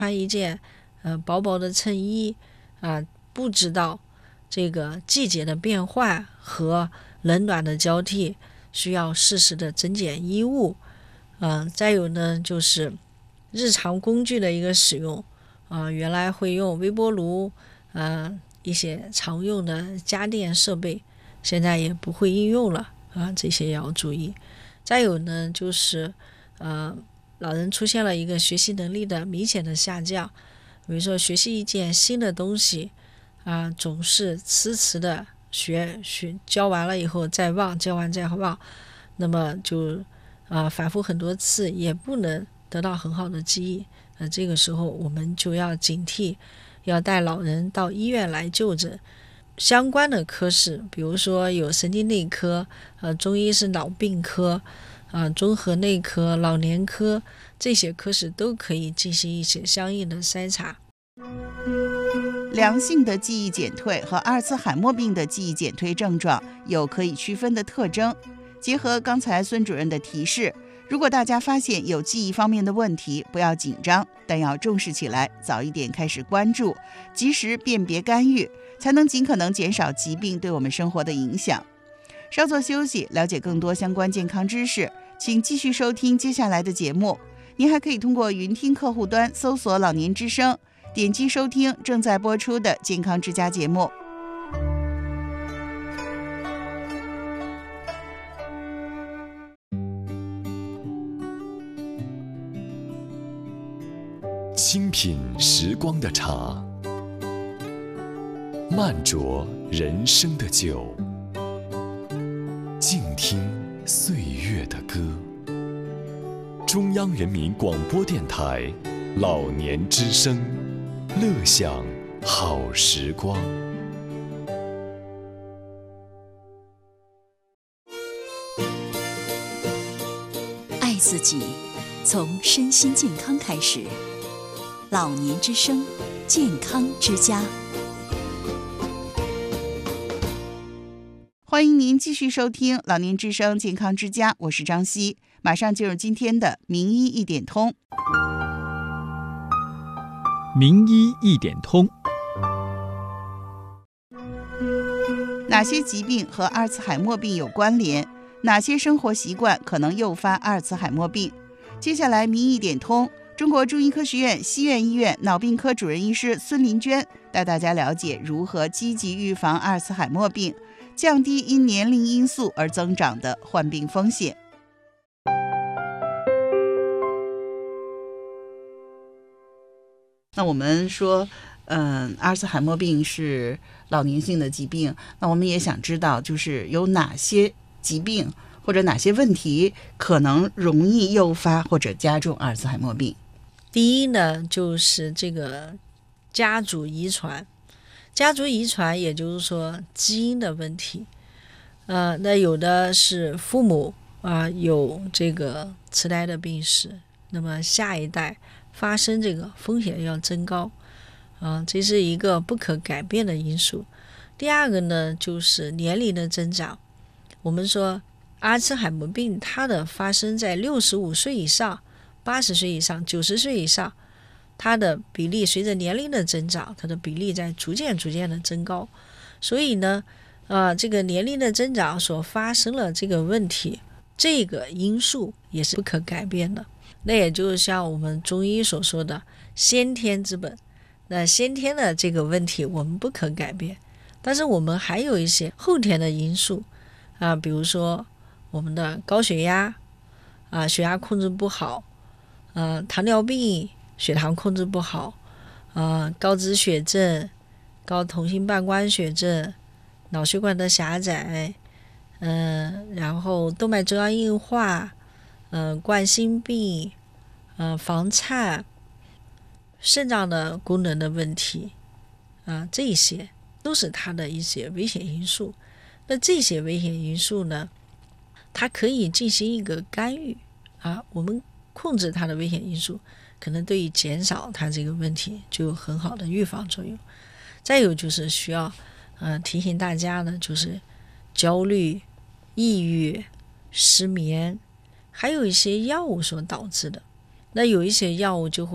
穿一件薄薄的衬衣不知道这个季节的变换和冷暖的交替，需要适时的增减衣物。再有呢就是日常工具的一个使用原来会用微波炉一些常用的家电设备，现在也不会应用了这些也要注意。再有呢就是老人出现了一个学习能力的明显的下降，比如说学习一件新的东西总是迟迟的学教完了以后再忘，教完再忘，那么就反复很多次也不能得到很好的记忆。这个时候我们就要警惕，要带老人到医院来就诊。相关的科室，比如说有神经内科，中医是脑病科，综合内科、老年科，这些科室都可以进行一些相应的筛查。 良性的记忆减退和阿尔茨海默病的记忆减退症状有可以区分的特征。结合刚才孙主任的提示，如果大家发现有记忆方面的问题，不要紧张，但要重视起来，早一点开始关注，及时辨别干预，才能尽可能减少疾病对我们生活的影响。稍作休息，了解更多相关健康知识，请继续收听接下来的节目。您还可以通过云听客户端搜索老年之声，点击收听正在播出的健康之家节目。 清品时光的茶，慢酌人生的酒，静听岁月的歌。中央人民广播电台老年之声，乐享好时光。 爱自己，从身心健康开始。老年之声，健康之家。 欢迎您继续收听老年之声健康之家，我是张希。马上进入今天的名医一点通。 名医一点通。 哪些疾病和阿尔茨海默病有关联？哪些生活习惯可能诱发阿尔茨海默病？接下来名医一点通，中国中医科学院西苑医院脑病科主任医师孙林娟带大家了解如何积极预防阿尔茨海默病，降低因年龄因素而增长的患病风险。那我们说阿尔茨海默病是老年性的疾病，那我们也想知道就是有哪些疾病或者哪些问题可能容易诱发或者加重阿尔茨海默病。 第一呢就是这个家族遗传，家族遗传也就是说基因的问题。那有的是父母有这个痴呆的病史，那么下一代发生这个风险要增高这是一个不可改变的因素。第二个呢就是年龄的增长，我们说阿尔茨海默病它的发生在65岁以上、80岁以上、90岁以上，它的比例随着年龄的增长，它的比例在逐渐的增高。所以呢这个年龄的增长所发生了这个问题，这个因素也是不可改变的。那也就像我们中医所说的先天之本，那先天的这个问题我们不可改变，但是我们还有一些后天的因素比如说我们的高血压血压控制不好糖尿病血糖控制不好高脂血症、高同心半关血症、脑血管的狭窄然后动脉粥样硬化冠心病房颤、肾脏的功能的问题这些都是它的一些危险因素。那这些危险因素呢，它可以进行一个干预我们控制它的危险因素，可能对于减少它这个问题就有很好的预防作用。再有就是需要提醒大家呢，就是焦虑、抑郁、失眠，还有一些药物所导致的。那有一些药物就会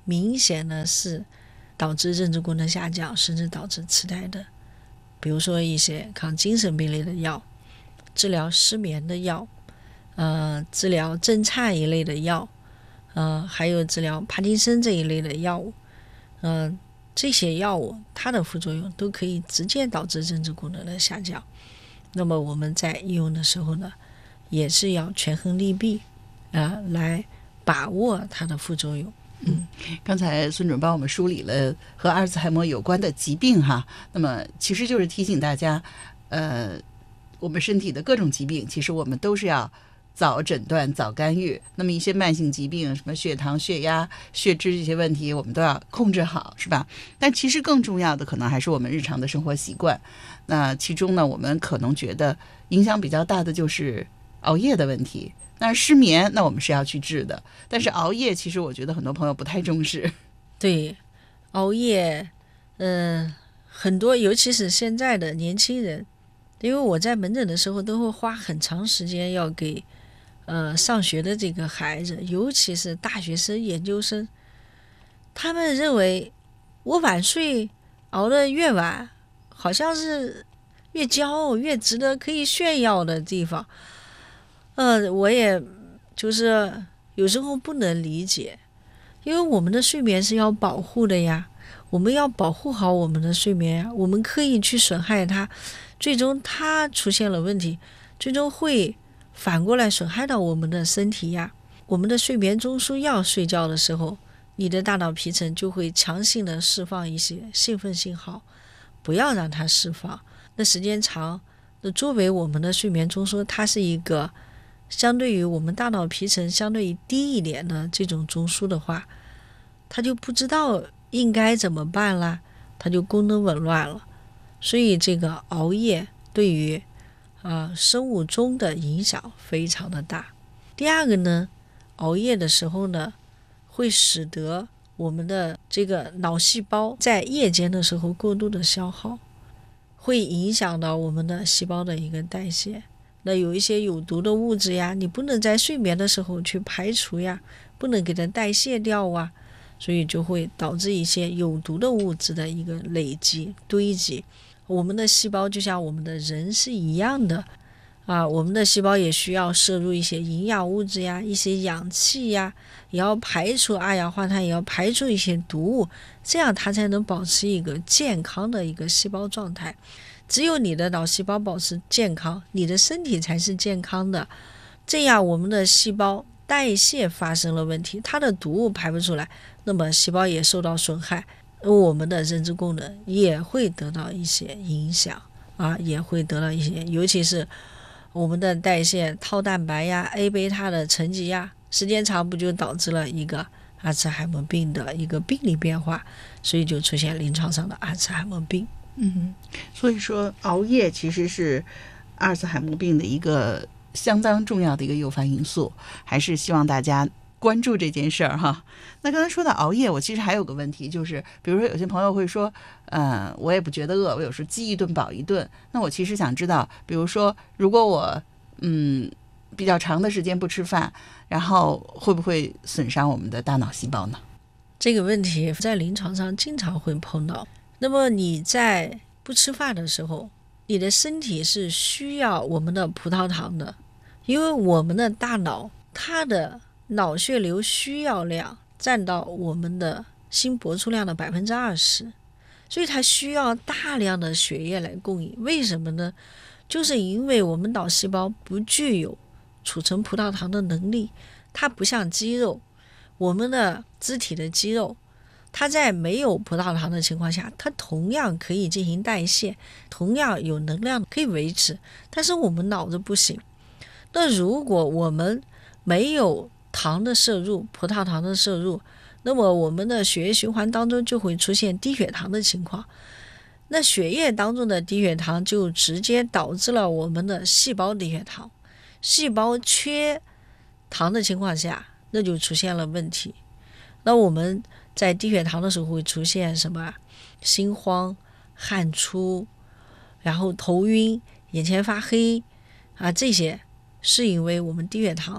明显的是导致认知功能下降，甚至导致痴呆的，比如说一些抗精神病类的药，治疗失眠的药，治疗震颤一类的药，还有治疗帕金森这一类的药物，这些药物它的副作用都可以直接导致认知功能的下降。那么我们在应用的时候呢，也是要权衡利弊，来把握它的副作用。 刚才孙主任帮我们梳理了和阿尔茨海默有关的疾病哈，那么其实就是提醒大家，我们身体的各种疾病，其实我们都是要早诊断、早干预。那么一些慢性疾病，什么血糖、血压、血脂这些问题，我们都要控制好，是吧？但其实更重要的可能还是我们日常的生活习惯。那其中呢，我们可能觉得影响比较大的就是熬夜的问题。那失眠，那我们是要去治的，但是熬夜，其实我觉得很多朋友不太重视。 对，熬夜，很多，尤其是现在的年轻人，因为我在门诊的时候都会花很长时间要给上学的这个孩子，尤其是大学生、研究生，他们认为我晚睡熬得越晚，好像是越骄傲、越值得可以炫耀的地方。我也就是有时候不能理解，因为我们的睡眠是要保护的呀，我们要保护好我们的睡眠呀，我们刻意去损害它，最终它出现了问题，最终会反过来损害到我们的身体呀。我们的睡眠中枢要睡觉的时候，你的大脑皮层就会强行的释放一些兴奋信号，不要让它释放。那时间长，那作为我们的睡眠中枢，它是一个相对于我们大脑皮层相对于低一点的这种中枢的话，它就不知道应该怎么办了，它就功能紊乱了。所以这个熬夜对于生物钟的影响非常的大。第二个呢，熬夜的时候呢，会使得我们的这个脑细胞在夜间的时候过度的消耗，会影响到我们的细胞的一个代谢。那有一些有毒的物质呀，你不能在睡眠的时候去排除呀，不能给它代谢掉啊，所以就会导致一些有毒的物质的一个累积堆积。我们的细胞就像我们的人是一样的我们的细胞也需要摄入一些营养物质呀，一些氧气呀，也要排除二氧化碳，也要排除一些毒物，这样它才能保持一个健康的一个细胞状态。只有你的脑细胞保持健康，你的身体才是健康的。这样我们的细胞代谢发生了问题，它的毒物排不出来，那么细胞也受到损害，我们的认知功能也会得到一些影响也会得到一些，尤其是我们的代谢套蛋白呀、A 贝塔的沉积呀，时间长不就导致了一个阿兹海默病的一个病理变化，所以就出现临床上的阿兹海默病。 所以说熬夜其实是阿尔茨海默病的一个相当重要的一个诱发因素，还是希望大家关注这件事儿哈。那刚才说到熬夜，我其实还有个问题，就是比如说有些朋友会说我也不觉得饿，我有时候饥一顿饱一顿。那我其实想知道，比如说如果我比较长的时间不吃饭，然后会不会损伤我们的大脑细胞呢？ 这个问题在临床上经常会碰到。那么你在不吃饭的时候，你的身体是需要我们的葡萄糖的，因为我们的大脑它的脑血流需要量占到我们的心搏出量的 20%， 所以它需要大量的血液来供应。为什么呢？就是因为我们脑细胞不具有储存葡萄糖的能力，它不像肌肉，我们的肢体的肌肉，它在没有葡萄糖的情况下，它同样可以进行代谢，同样有能量可以维持，但是我们脑子不行。那如果我们没有糖的摄入，葡萄糖的摄入，那么我们的血液循环当中就会出现低血糖的情况，那血液当中的低血糖就直接导致了我们的细胞低血糖，细胞缺糖的情况下，那就出现了问题。那我们在低血糖的时候会出现什么？心慌、汗出，然后头晕、眼前发黑这些是因为我们低血糖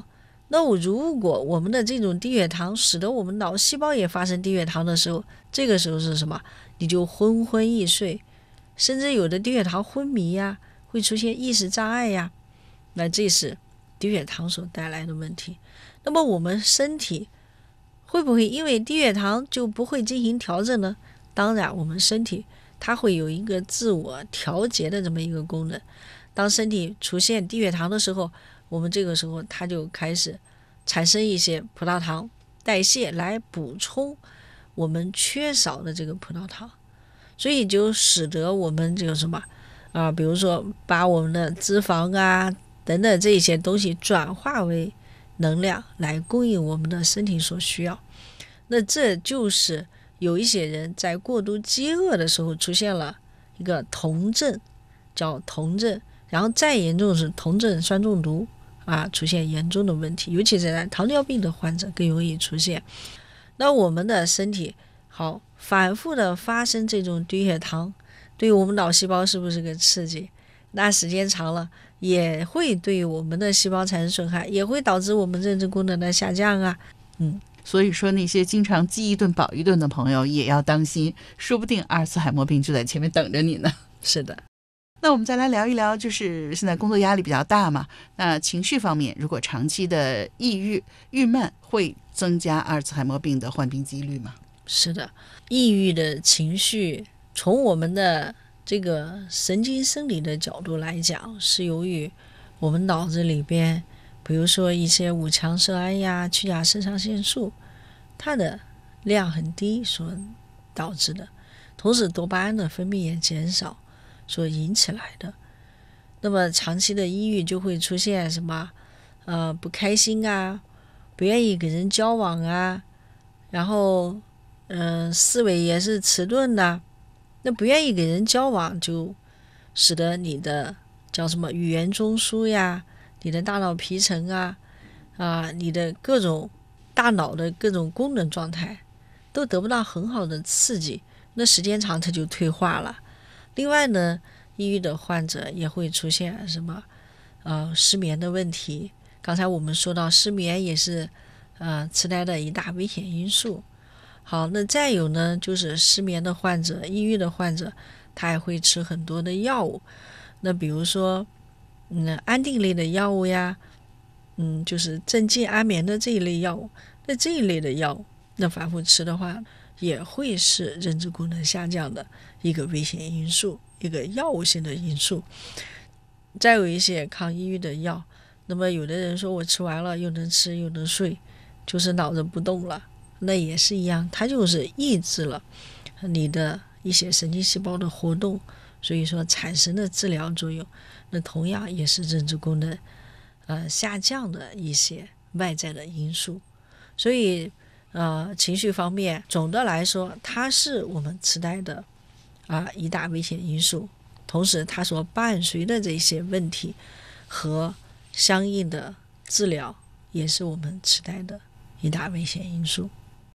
那如果我们的这种低血糖使得我们脑细胞也发生低血糖的时候，这个时候是什么？你就昏昏欲睡，甚至有的低血糖昏迷呀，会出现意识障碍呀，那这是低血糖所带来的问题。那么我们身体会不会因为低血糖就不会进行调整呢？当然，我们身体它会有一个自我调节的这么一个功能。当身体出现低血糖的时候，我们这个时候它就开始产生一些葡萄糖代谢来补充我们缺少的这个葡萄糖，所以就使得我们这个什么比如说把我们的脂肪啊等等这些东西转化为能量来供应我们的身体所需要。那这就是有一些人在过度饥饿的时候出现了一个酮症，叫酮症，然后再严重是酮症酸中毒出现严重的问题，尤其是在糖尿病的患者更容易出现。那我们的身体反复的发生这种低血糖，对于我们脑细胞是不是个刺激？那时间长了也会对于我们的细胞产生损害，也会导致我们认知功能的下降啊。 所以说那些经常饥一顿饱一顿的朋友也要当心，说不定阿尔茨海默病就在前面等着你呢。 是的。 那我们再来聊一聊，就是现在工作压力比较大嘛，那情绪方面，如果长期的抑郁、郁闷，会增加阿尔茨海默病的患病几率吗？ 是的，抑郁的情绪从我们的这个神经生理的角度来讲，是由于我们脑子里边比如说一些五羟色胺呀、去甲肾上腺素它的量很低所导致的，同时多巴胺的分泌也减少所引起来的。那么长期的抑郁就会出现什么不开心啊，不愿意跟人交往啊，然后思维也是迟钝的。那不愿意跟人交往就使得你的叫什么语言中枢呀，你的大脑皮层你的各种大脑的各种功能状态都得不到很好的刺激，那时间长它就退化了。另外呢，抑郁的患者也会出现什么失眠的问题。刚才我们说到失眠也是痴呆的一大危险因素。好，那再有呢，就是失眠的患者、抑郁的患者，他还会吃很多的药物。那比如说安定类的药物呀，就是镇静安眠的这一类药物。那这一类的药物那反复吃的话，也会是认知功能下降的一个危险因素，一个药物性的因素。再有一些抗抑郁的药，那么有的人说我吃完了又能吃又能睡，就是脑子不动了，那也是一样，它就是抑制了你的一些神经细胞的活动，所以说产生的治疗作用，那同样也是认知功能下降的一些外在的因素。所以情绪方面总的来说它是我们痴呆的一大危险因素，同时它所伴随的这些问题和相应的治疗也是我们痴呆的一大危险因素。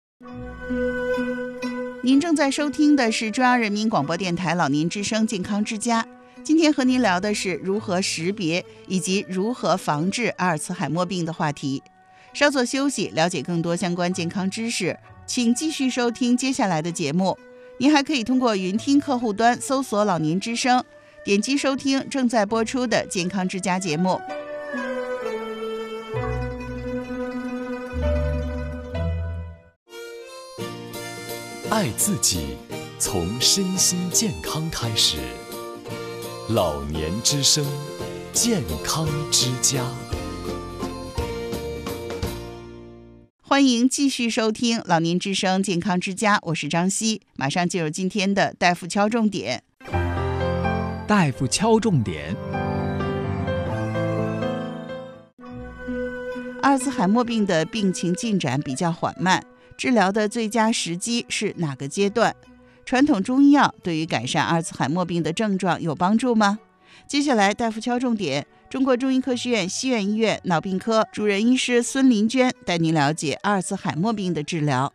您正在收听的是中央人民广播电台老年之声健康之家，今天和您聊的是如何识别以及如何防治阿尔茨海默病的话题。稍作休息，了解更多相关健康知识，请继续收听接下来的节目。您还可以通过云听客户端搜索老年之声，点击收听正在播出的健康之家节目。 爱自己，从身心健康开始。老年之声，健康之家。 欢迎继续收听老年之声健康之家，我是张希，马上进入今天的大夫敲重点。 大夫敲重点。 阿尔茨海默病的病情进展比较缓慢，治疗的最佳时机是哪个阶段？传统中医药对于改善阿尔茨海默病的症状有帮助吗？接下来大夫敲重点，中国中医科学院西苑医院脑病科主任医师孙林娟带您了解阿尔茨海默病的治疗。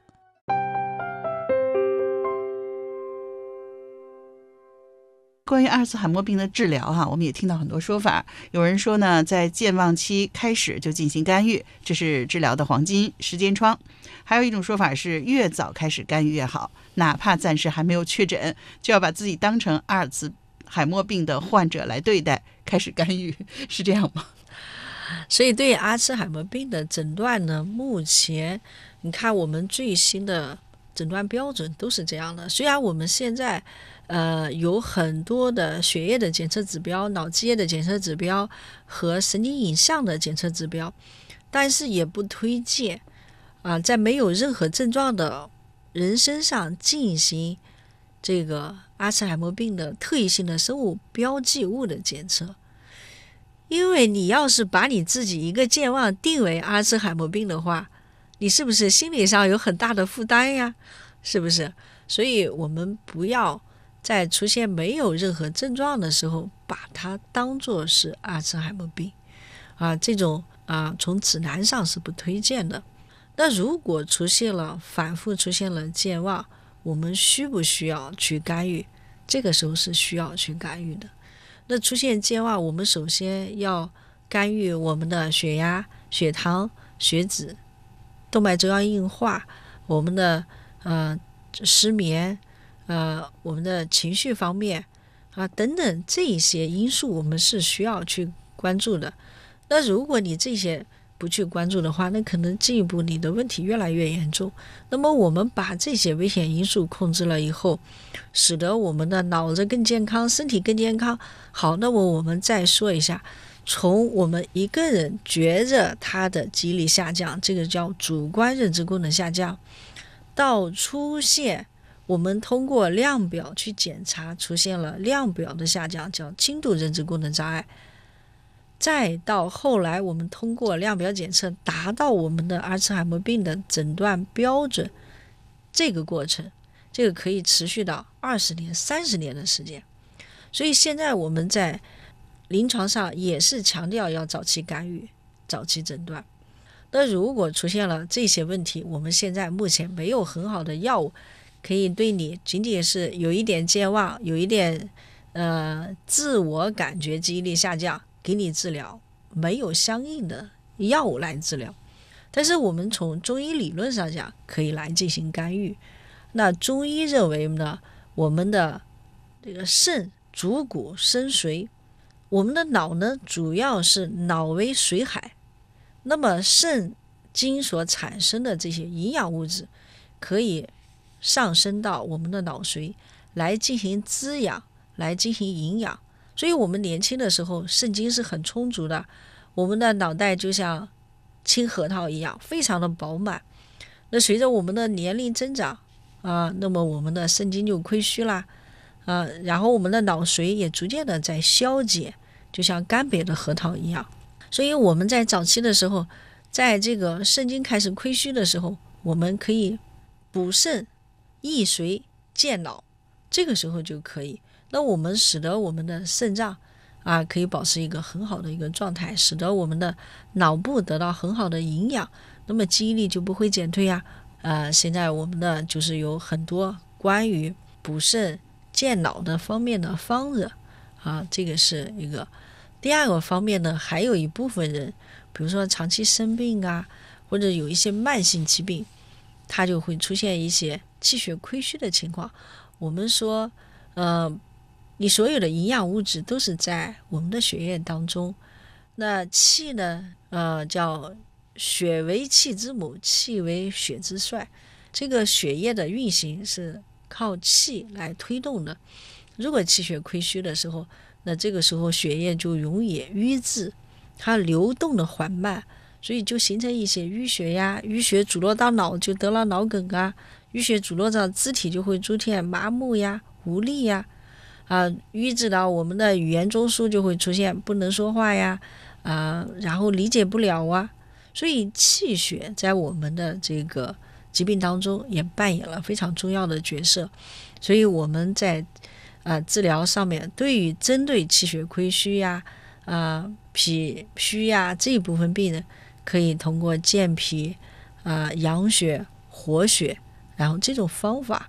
关于阿尔茨海默病的治疗我们也听到很多说法。有人说呢，在健忘期开始就进行干预，这是治疗的黄金时间窗。还有一种说法是，越早开始干预越好，哪怕暂时还没有确诊，就要把自己当成阿尔茨海默病的患者来对待，开始干预，是这样吗？ 所以对于阿尔茨海默病的诊断呢，目前你看我们最新的诊断标准都是这样的。虽然我们现在有很多的血液的检测指标、脑积液的检测指标和神经影像的检测指标，但是也不推荐在没有任何症状的人身上进行这个阿尔茨海默病的特异性的生物标记物的检测。因为你要是把你自己一个健忘定为阿尔茨海默病的话，你是不是心理上有很大的负担呀？是不是？所以我们不要在出现没有任何症状的时候把它当作是阿尔茨海默病这种从指南上是不推荐的。那如果反复出现了健忘，我们需不需要去干预？这个时候是需要去干预的。那出现健忘，我们首先要干预我们的血压、血糖、血脂、动脉粥样硬化，我们的失眠，我们的情绪方面等等，这一些因素我们是需要去关注的。那如果你这些不去关注的话，那可能进一步你的问题越来越严重。那么我们把这些危险因素控制了以后，使得我们的脑子更健康，身体更健康。好，那么我们再说一下，从我们一个人觉着他的记忆力下降，这个叫主观认知功能下降，到出现我们通过量表去检查出现了量表的下降，叫轻度认知功能障碍，再到后来我们通过量表检测达到我们的阿尔茨海默病的诊断标准，这个过程这个可以持续到20年、30年的时间。所以现在我们在临床上也是强调要早期干预、早期诊断。那如果出现了这些问题，我们现在目前没有很好的药物可以对你仅仅是有一点健忘、有一点自我感觉记忆力下降给你治疗，没有相应的药物来治疗。但是我们从中医理论上讲可以来进行干预。那中医认为呢，我们的这个肾主骨生髓，我们的脑呢主要是脑为水海，那么肾经所产生的这些营养物质可以上升到我们的脑髓来进行滋养，来进行营养。所以我们年轻的时候肾精是很充足的，我们的脑袋就像青核桃一样非常的饱满。那随着我们的年龄增长那么我们的肾精就亏虚啦然后我们的脑髓也逐渐的在消解，就像干瘪的核桃一样。所以我们在早期的时候，在这个肾精开始亏虚的时候，我们可以补肾益髓健脑，这个时候就可以。那我们使得我们的肾脏可以保持一个很好的一个状态，使得我们的脑部得到很好的营养，那么记忆力就不会减退现在我们的就是有很多关于补肾健脑的方面的方子这个是一个。第二个方面呢，还有一部分人，比如说长期生病或者有一些慢性疾病，它就会出现一些气血亏虚的情况。我们说你所有的营养物质都是在我们的血液当中，那气呢叫血为气之母，气为血之帅，这个血液的运行是靠气来推动的。如果气血亏虚的时候，那这个时候血液就容易瘀滞，它流动的缓慢，所以就形成一些淤血淤血阻络到脑就得了脑梗淤血阻络到肢体就会出现麻木无力瘀滞到我们的语言中枢就会出现不能说话然后理解不了所以气血在我们的这个疾病当中也扮演了非常重要的角色。所以我们在治疗上面，对于针对气血亏虚脾虚这一部分病人，可以通过健脾养血活血，然后这种方法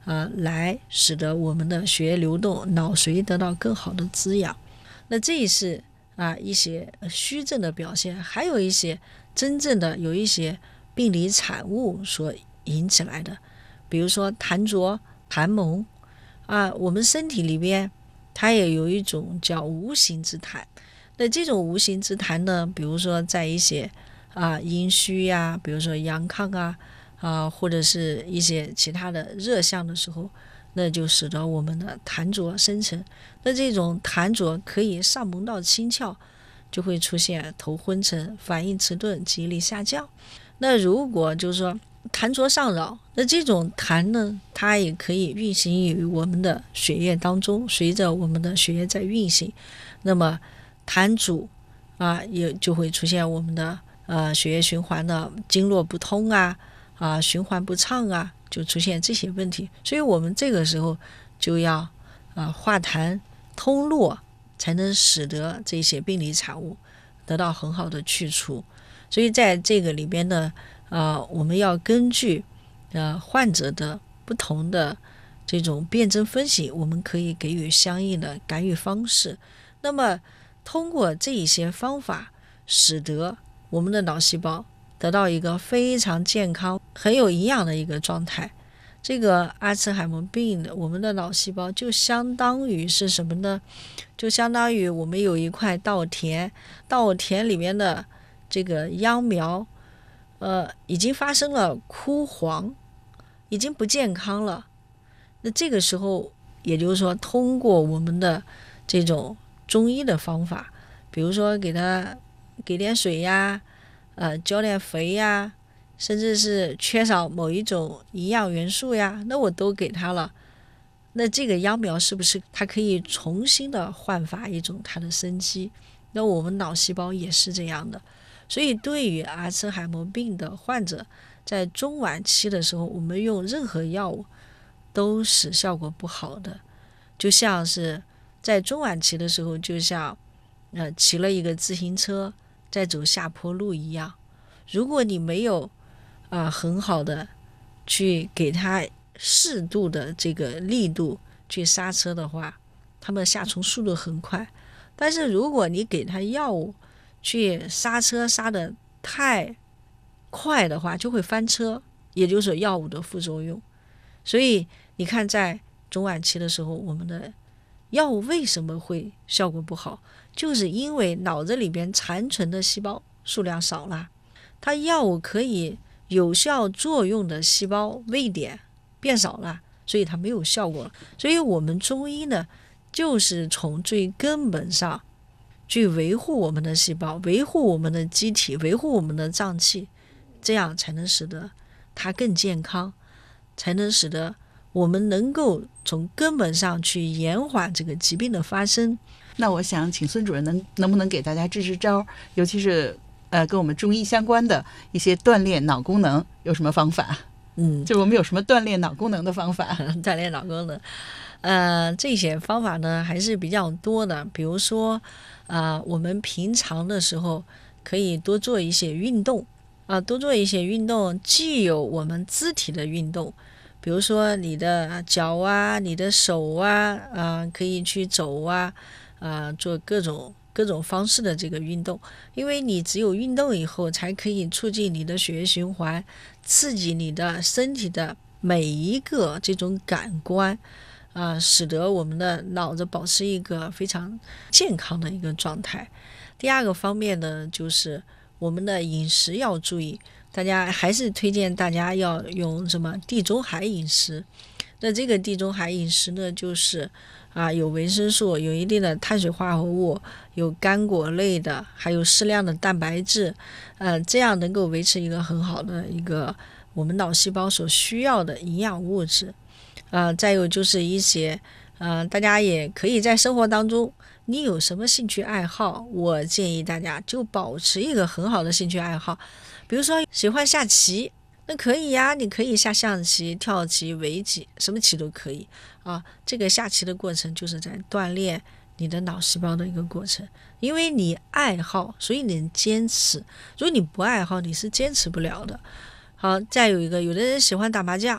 来使得我们的血液流动，脑髓得到更好的滋养。那这是一些虚症的表现，还有一些真正的有一些病理产物所引起来的，比如说痰浊、痰蒙我们身体里边它也有一种叫无形之痰。那这种无形之痰呢，比如说在一些阴虚呀，比如说阳亢或者是一些其他的热象的时候，那就使得我们的痰浊生成。那这种痰浊可以上蒙到清窍，就会出现头昏沉、反应迟钝、记忆力下降。那如果就是说痰浊上扰，那这种痰呢，它也可以运行于我们的血液当中，随着我们的血液在运行，那么痰阻也就会出现我们的血液循环的经络不通循环不畅就出现这些问题。所以我们这个时候就要化痰通络，才能使得这些病理产物得到很好的去除。所以在这个里边呢我们要根据患者的不同的这种辨证分析，我们可以给予相应的干预方式。那么通过这一些方法，使得我们的脑细胞得到一个非常健康、很有营养的一个状态。这个阿兹海默病的我们的脑细胞就相当于是什么呢？就相当于我们有一块稻田，稻田里面的这个秧苗已经发生了枯黄，已经不健康了。那这个时候也就是说，通过我们的这种中医的方法，比如说给它给点水浇点肥甚至是缺少某一种营养元素那我都给它了。那这个秧苗是不是它可以重新的焕发一种它的生机？那我们脑细胞也是这样的。所以对于阿兹海默病的患者，在中晚期的时候，我们用任何药物都是效果不好的。就像是在中晚期的时候，就像骑了一个自行车在走下坡路一样，如果你没有很好的去给它适度的这个力度去刹车的话，他们下冲速度很快。但是如果你给他药物去刹车刹得太快的话，就会翻车，也就是药物的副作用。所以你看在中晚期的时候，我们的药物为什么会效果不好，就是因为脑子里边残存的细胞数量少了，它药物可以有效作用的细胞位点变少了，所以它没有效果。所以我们中医呢，就是从最根本上去维护我们的细胞，维护我们的机体，维护我们的脏器，这样才能使得它更健康，才能使得我们能够从根本上去延缓这个疾病的发生。 那我想请孙主任能不能给大家支招，尤其是跟我们中医相关的一些锻炼脑功能有什么方法？就我们有什么锻炼脑功能的方法？ 锻炼脑功能这些方法呢还是比较多的。比如说我们平常的时候可以多做一些运动多做一些运动，既有我们肢体的运动，比如说你的脚你的手可以去走做各种方式的这个运动。因为你只有运动以后，才可以促进你的血液循环，刺激你的身体的每一个这种感官使得我们的脑子保持一个非常健康的一个状态。第二个方面呢，就是我们的饮食要注意，大家还是推荐大家要用什么地中海饮食。那这个地中海饮食呢，就是有维生素，有一定的碳水化合物，有干果类的，还有适量的蛋白质这样能够维持一个很好的一个我们脑细胞所需要的营养物质再有就是一些大家也可以在生活当中，你有什么兴趣爱好，我建议大家就保持一个很好的兴趣爱好。比如说喜欢下棋，那可以你可以下象棋、跳棋、围棋，什么棋都可以这个下棋的过程就是在锻炼你的脑细胞的一个过程。因为你爱好，所以你能坚持，如果你不爱好，你是坚持不了的。好，再有一个，有的人喜欢打麻将，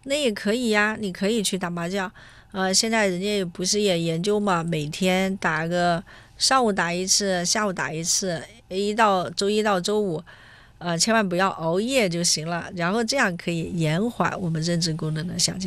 那也可以呀，你可以去打麻将。现在人家不是也研究嘛，每天打个上午打一次，下午打一次，周一到周五，千万不要熬夜就行了。然后这样可以延缓我们认知功能的下降。